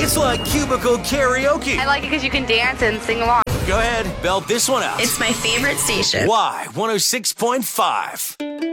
It's like cubicle karaoke. I like it because you can dance and sing along. Go ahead, belt this one out. It's my favorite station. Y 106.5.